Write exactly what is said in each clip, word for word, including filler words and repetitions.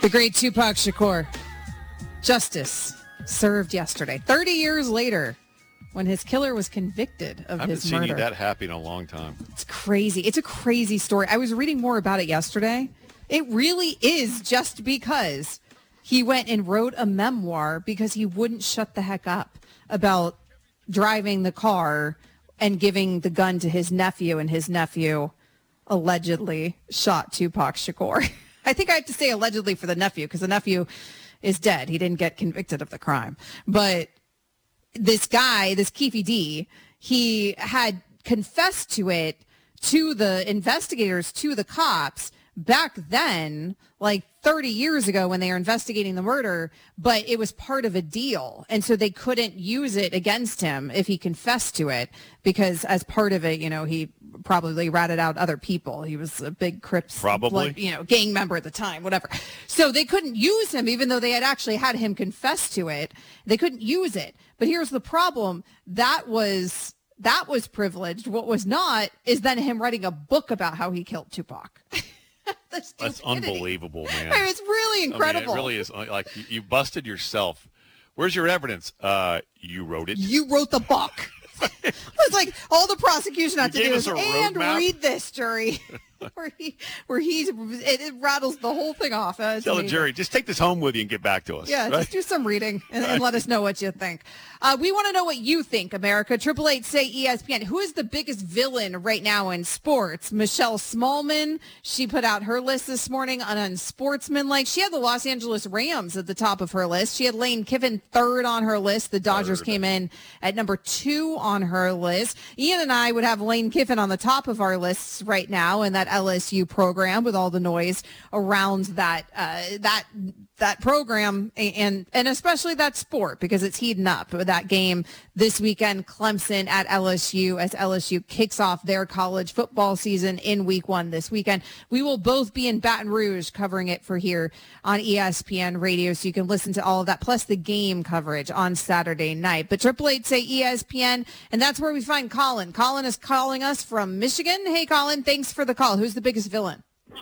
The great Tupac Shakur. Justice served yesterday, thirty years later, when his killer was convicted of I his haven't murder. seen you that happy in a long time. It's crazy. It's a crazy story. I was reading more about it yesterday. It really is just because he went and wrote a memoir because he wouldn't shut the heck up about driving the car and giving the gun to his nephew, and his nephew allegedly shot Tupac Shakur. I think I have to say allegedly for the nephew because the nephew is dead. He didn't get convicted of the crime. But this guy, this Keefe D, he had confessed to it to the investigators, to the cops back then, like thirty years ago when they were investigating the murder, but it was part of a deal. And so they couldn't use it against him if he confessed to it because as part of it, you know, he probably ratted out other people. He was a big Crips, probably, blood, you know, gang member at the time, whatever. So they couldn't use him even though they had actually had him confess to it. They couldn't use it. But here's the problem. That was that was privileged. What was not is then him writing a book about how he killed Tupac. That's unbelievable, man. I mean, it's really incredible. I mean, it really is. Like, you, you busted yourself. Where's your evidence? Uh, you wrote it. You wrote the book. It's like all the prosecution had to do is, and read this, jury. where he, where he's, it, it rattles the whole thing off. Uh, Tell the jury, just take this home with you and get back to us. Yeah, right? just do some reading and, and let us know what you think. Uh, we want to know what you think, America. Triple eight say E S P N. Who is the biggest villain right now in sports? Michelle Smallman. She put out her list this morning on unsportsmanlike. She had the Los Angeles Rams at the top of her list. She had Lane Kiffin third on her list. The Dodgers third. Came in at number two on her list. Ian and I would have Lane Kiffin on the top of our lists right now in that L S U program with all the noise around that uh, that that program and and especially that sport because it's heating up. That game this weekend, Clemson at L S U as L S U kicks off their college football season in week one this weekend. We will both be in Baton Rouge covering it for here on E S P N Radio, so you can listen to all of that plus the game coverage on Saturday night. But Triple Eight say E S P N, and that's where we find Colin. Colin is calling us from Michigan. Hey, Colin, thanks for the call. Who's the biggest villain?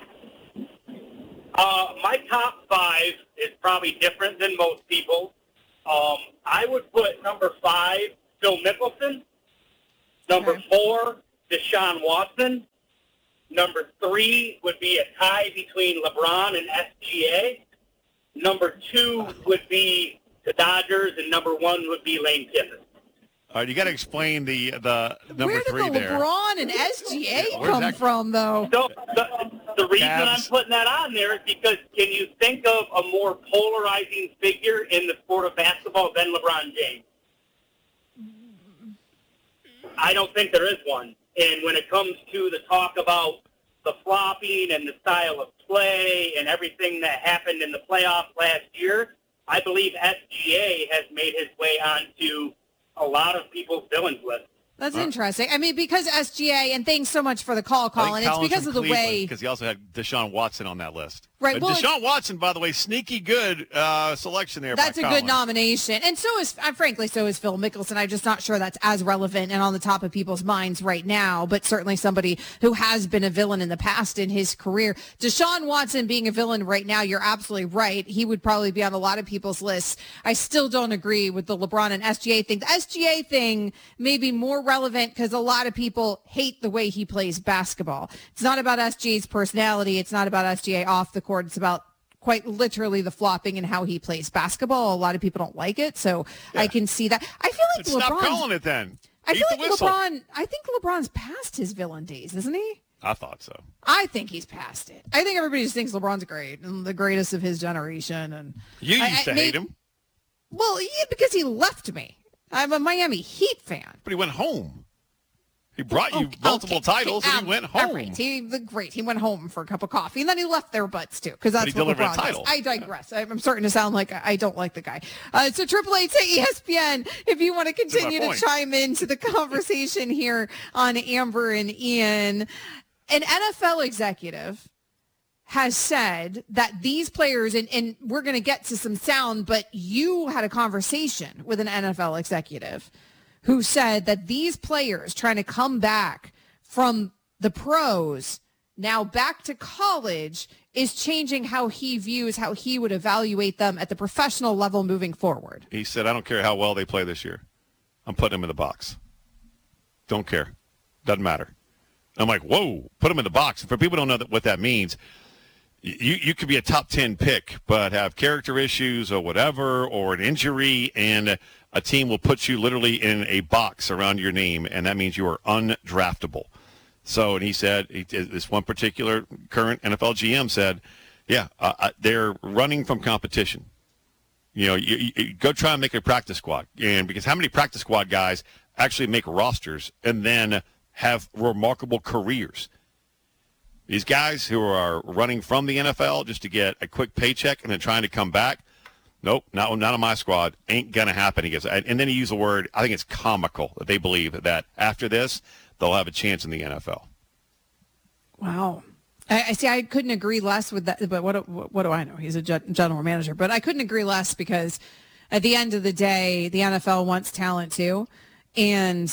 Uh, my top five is probably different than most people. Um, I would put number five, Phil Mickelson. Number okay. four, Deshaun Watson. Number three would be a tie between LeBron and S G A. Number two would be the Dodgers, and number one would be Lane Kiffin. All right, you got to explain the the number Where did three the there. LeBron and S G A come that? from, though? So the, the reason Cavs. I'm putting that on there is because can you think of a more polarizing figure in the sport of basketball than LeBron James? I don't think there is one. And when it comes to the talk about the flopping and the style of play and everything that happened in the playoffs last year, I believe S G A has made his way onto a lot of people's villains list. That's huh? interesting. I mean, because S G A, and thanks so much for the call, Colin. It's because of the Cleveland, way. Because he also had Deshaun Watson on that list. Right. Uh, Well, Deshaun Watson, by the way, sneaky good uh, selection there. That's by a Colin. good nomination. And so is, uh, frankly, so is Phil Mickelson. I'm just not sure that's as relevant and on the top of people's minds right now, but certainly somebody who has been a villain in the past in his career. Deshaun Watson being a villain right now, you're absolutely right. He would probably be on a lot of people's lists. I still don't agree with the LeBron and S G A thing. The S G A thing may be more relevant because a lot of people hate the way he plays basketball. It's not about S G A's personality. It's not about S G A off the court. It's about quite literally the flopping and how he plays basketball. A lot of people don't like it, so yeah. I can see that. I feel like LeBron. Stop calling it then. I Eat feel the like whistle. LeBron. I think LeBron's past his villain days, isn't he? I thought so. I think he's past it. I think everybody just thinks LeBron's great and the greatest of his generation. And you used I, to I, hate maybe, him. Well, yeah, because he left me. I'm a Miami Heat fan. But he went home. He brought you okay, multiple okay, titles, okay, and um, he went home. All right. He, the, great. He went home for a cup of coffee, and then he left their butts, too, because that's but he what delivered LeBron a title. does. I digress. Yeah. I'm starting to sound like I don't like the guy. Uh, so Triple Eight say E S P N, if you want to continue to chime into the conversation here on Amber and Ian. An N F L executive has said that these players, and, and we're going to get to some sound, but you had a conversation with an N F L executive who said that these players trying to come back from the pros now back to college is changing how he views how he would evaluate them at the professional level moving forward. He said, I don't care how well they play this year. I'm putting them in the box. Don't care. Doesn't matter. I'm like, whoa, put them in the box. And for people who don't know that, what that means, you, you could be a top ten pick, but have character issues or whatever, or an injury, and a team will put you literally in a box around your name, and that means you are undraftable. So, and he said, he, this one particular current N F L G M said, yeah, uh, they're running from competition. You know, you, you go try and make a practice squad. And because how many practice squad guys actually make rosters and then have remarkable careers? These guys who are running from the N F L just to get a quick paycheck and then trying to come back, nope, not, not on my squad. Ain't going to happen. He goes, and then he used the word, I think it's comical that they believe that after this, they'll have a chance in the N F L. Wow. I, I see. I couldn't agree less with that. But what, what, what do I know? He's a general manager. But I couldn't agree less because at the end of the day, the N F L wants talent too. And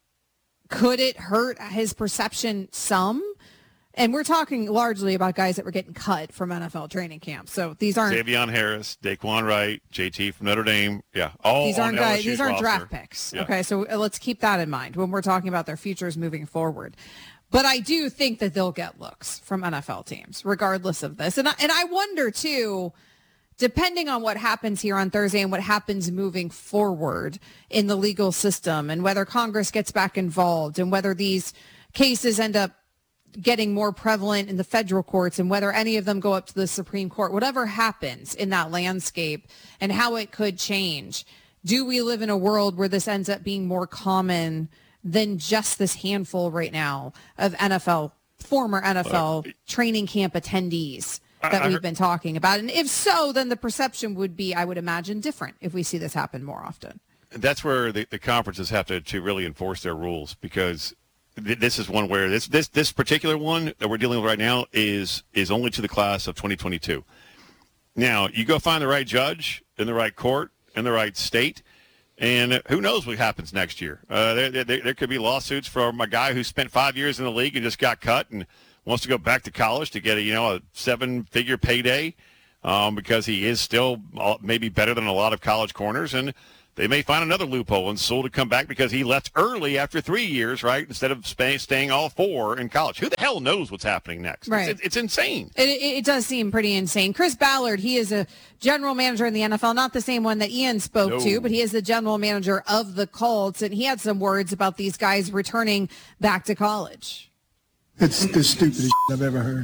could it hurt his perception some? And we're talking largely about guys that were getting cut from N F L training camps. So these aren't Xavier Harris, Daquan Wright, J T from Notre Dame. Yeah, all these aren't on guys. L S U's These aren't roster. draft picks. Yeah. Okay, so let's keep that in mind when we're talking about their futures moving forward. But I do think that they'll get looks from N F L teams, regardless of this. And I, and I wonder too, depending on what happens here on Thursday and what happens moving forward in the legal system, and whether Congress gets back involved, and whether these cases end up getting more prevalent in the federal courts, and whether any of them go up to the Supreme Court, whatever happens in that landscape and how it could change. Do we live in a world where this ends up being more common than just this handful right now of N F L, former N F L uh, training camp attendees that I, I we've heard, been talking about? And if so, then the perception would be, I would imagine, different if we see this happen more often. That's where the, the conferences have to, to really enforce their rules, because this is one where this this this particular one that we're dealing with right now is is only to the class of twenty twenty-two. Now, you go find the right judge in the right court in the right state, and who knows what happens next year. Uh, there, there, there could be lawsuits from a guy who spent five years in the league and just got cut and wants to go back to college to get a you know a seven-figure payday um, because he is still maybe better than a lot of college corners, and they may find another loophole and Sewell to come back because he left early after three years, right, instead of stay, staying all four in college. Who the hell knows what's happening next? Right. It's, it's insane. It, it, it does seem pretty insane. Chris Ballard, he is a general manager in the N F L, not the same one that Ian spoke no. to, but he is the general manager of the Colts, and he had some words about these guys returning back to college. It's the stupidest shit I've ever heard.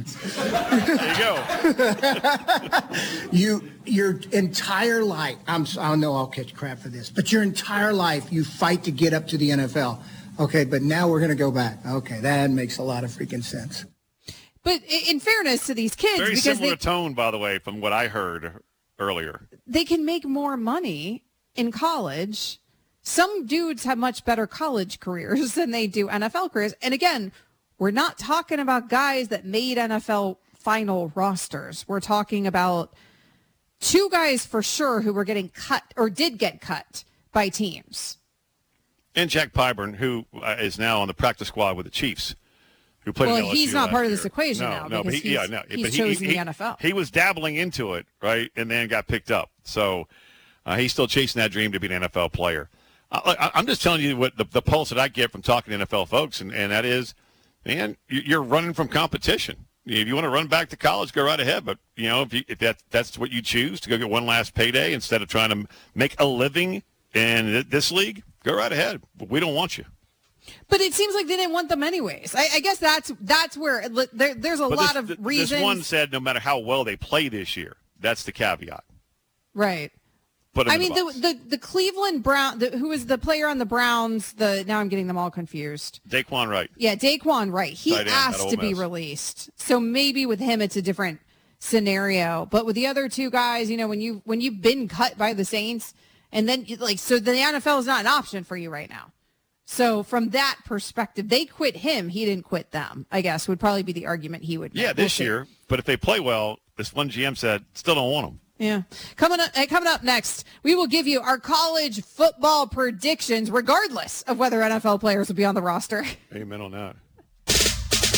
There you go. you, your entire life, I'm, I know I'll catch crap for this, but your entire life you fight to get up to the N F L. Okay, but now we're going to go back. Okay, that makes a lot of freaking sense. But in fairness to these kids, Very because similar they, tone, by the way, from what I heard earlier. They can make more money in college. Some dudes have much better college careers than they do N F L careers. And again, we're not talking about guys that made N F L final rosters. We're talking about two guys for sure who were getting cut or did get cut by teams. And Jack Pyburn, who uh, is now on the practice squad with the Chiefs, who played well, at L S U he's not last part of year. this equation no, now no, because but he, he's, yeah, no, he's but he, chosen he, the N F L. He was dabbling into it, right, and then got picked up. So uh, he's still chasing that dream to be an N F L player. I, I, I'm just telling you what the, the pulse that I get from talking to N F L folks, and, and that is, man, you're running from competition. If you want to run back to college, go right ahead. But, you know, if, you, if that, that's what you choose, to go get one last payday instead of trying to make a living in this league, go right ahead. But we don't want you. But it seems like they didn't want them anyways. I, I guess that's that's where there, there's a but lot this, of reasons. This one said no matter how well they play this year. That's the caveat. Right. Put I mean, the, the, the the Cleveland Brown, the, who was the player on the Browns? The now I'm getting them all confused. Daquan Wright. Yeah, Daquan Wright. He Tight end at asked Ole to be Miss. released, so maybe with him it's a different scenario. But with the other two guys, you know, when you when you've been cut by the Saints, and then like so, the N F L is not an option for you right now. So from that perspective, they quit him. He didn't quit them, I guess, would probably be the argument he would make. Yeah, this we'll year. But if they play well, this one G M said, still don't want them. Yeah. Coming up, coming up next, we will give you our college football predictions, regardless of whether N F L players will be on the roster. Amen on that.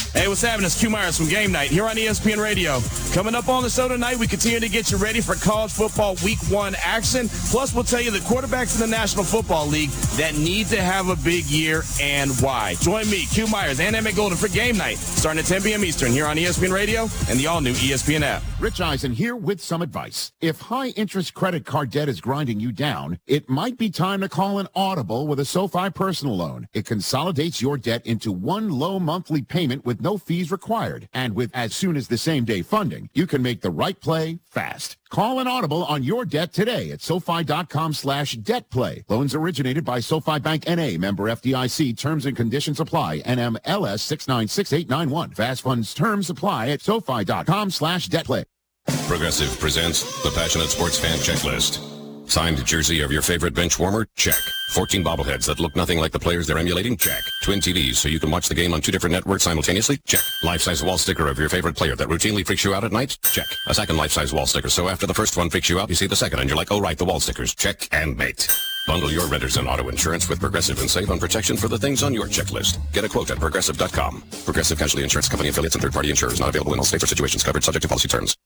Hey, what's happening? It's Q Myers from Game Night here on E S P N Radio. Coming up on the show tonight, we continue to get you ready for college football week one action. Plus, we'll tell you the quarterbacks in the National Football League that need to have a big year and why. Join me, Q Myers, and Emmett Golden for Game Night, starting at ten p.m. Eastern here on E S P N Radio and the all-new E S P N app. Rich Eisen here with some advice. If high-interest credit card debt is grinding you down, it might be time to call an Audible with a SoFi personal loan. It consolidates your debt into one low monthly payment with no fees required. And with as soon as the same day funding, you can make the right play fast. Call an Audible on your debt today at SoFi.com slash debt play. Loans originated by SoFi Bank N A, member F D I C. Terms and conditions apply. N M L S six nine six eight nine one. Fast funds terms apply at SoFi.com slash debt play. Progressive presents the Passionate Sports Fan Checklist. Signed jersey of your favorite bench warmer? Check. fourteen bobbleheads that look nothing like the players they're emulating? Check. Twin T Vs so you can watch the game on two different networks simultaneously? Check. Life-size wall sticker of your favorite player that routinely freaks you out at night? Check. A second life-size wall sticker so after the first one freaks you out, you see the second and you're like, oh right, the wall stickers. Check and mate. Bundle your renters and auto insurance with Progressive and save on protection for the things on your checklist. Get a quote at Progressive dot com. Progressive Casualty Insurance Company affiliates and third-party insurers not available in all states or situations covered subject to policy terms.